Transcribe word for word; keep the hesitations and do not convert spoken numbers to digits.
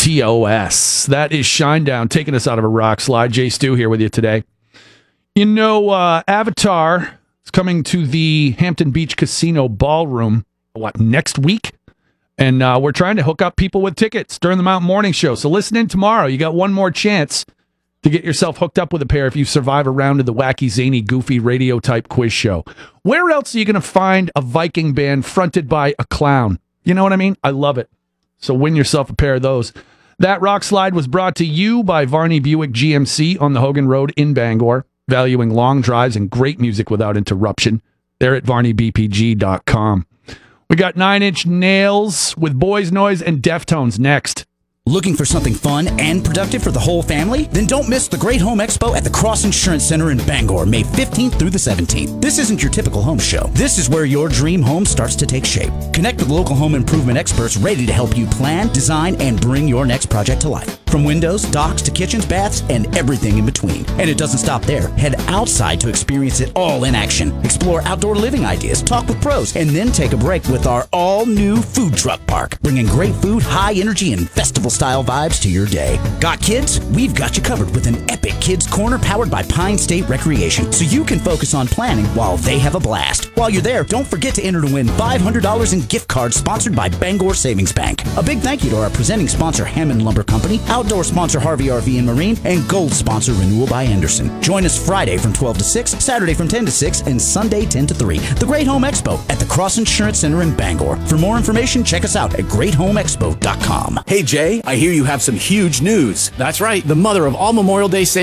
T O S. That is Shinedown taking us out of a rock slide. Jay Stu here with you today. You know, uh, Avatar is coming to the Hampton Beach Casino Ballroom, what, next week? And uh, we're trying to hook up people with tickets during the Mountain Morning Show. So listen in tomorrow. You got one more chance to get yourself hooked up with a pair if you survive a round of the wacky, zany, goofy radio-type quiz show. Where else are you going to find a Viking band fronted by a clown? You know what I mean? I love it. So win yourself a pair of those. That rock slide was brought to you by Varney Buick G M C on the Hogan Road in Bangor, valuing long drives and great music without interruption. They're at varney b p g dot com. We got Nine Inch Nails with Boys Noise and Deftones next. Looking for something fun and productive for the whole family? Then don't miss the Great Home Expo at the Cross Insurance Center in Bangor, May fifteenth through the seventeenth. This isn't your typical home show. This is where your dream home starts to take shape. Connect with local home improvement experts ready to help you plan, design, and bring your next project to life. From windows, docks, to kitchens, baths, and everything in between. And it doesn't stop there. Head outside to experience it all in action. Explore outdoor living ideas, talk with pros, and then take a break with our all-new food truck park, bringing great food, high energy, and festival-style vibes to your day. Got kids? We've got you covered with an epic kids corner powered by Pine State Recreation, so you can focus on planning while they have a blast. While you're there, don't forget to enter to win five hundred dollars in gift cards sponsored by Bangor Savings Bank. A big thank you to our presenting sponsor, Hammond Lumber Company, outdoor sponsor, Harvey R V and Marine, and gold sponsor, Renewal by Anderson. Join us Friday from twelve to six, Saturday from ten to six, and Sunday ten to three. The Great Home Expo at the Cross Insurance Center in Bangor. For more information, check us out at great home expo dot com. Hey Jay, I hear you have some huge news. That's right. The mother of all Memorial Day sales